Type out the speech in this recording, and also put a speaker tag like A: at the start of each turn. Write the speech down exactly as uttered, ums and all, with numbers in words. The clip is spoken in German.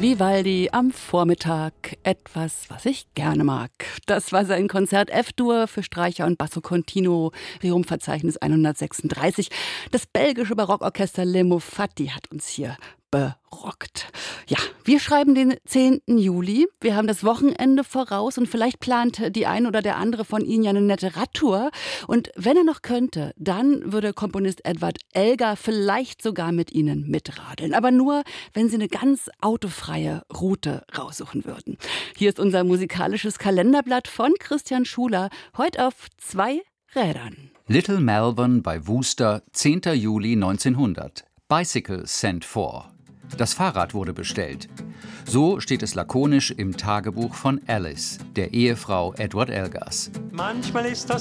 A: Vivaldi am Vormittag, etwas, was ich gerne mag. Das war sein Konzert F-Dur für Streicher und Basso Continuo, Rerum-Verzeichnis hundertsechsunddreißig. Das belgische Barockorchester Le Muffatti hat uns hier berockt. Ja, wir schreiben den zehnten Juli. Wir haben das Wochenende voraus und vielleicht plant die ein oder der andere von Ihnen ja eine nette Radtour. Und wenn er noch könnte, dann würde Komponist Edward Elgar vielleicht sogar mit Ihnen mitradeln. Aber nur, wenn Sie eine ganz autofreie Route raussuchen würden. Hier ist unser musikalisches Kalenderblatt von Christian Schuler, heute auf zwei Rädern.
B: Little Melbourne bei Worcester, zehnten Juli neunzehnhundert. Bicycle sent for. Das Fahrrad wurde bestellt. So steht es lakonisch im Tagebuch von Alice, der Ehefrau Edward Elgars.
C: Manchmal ist das